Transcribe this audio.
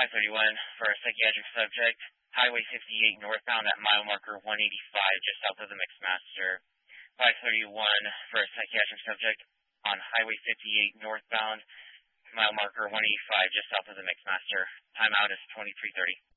531 for a psychiatric subject, Highway 58 northbound at mile marker 185 just south of the Mixmaster. 531 for a psychiatric subject on Highway 58 northbound, mile marker 185 just south of the Mixmaster. Timeout is 23:30.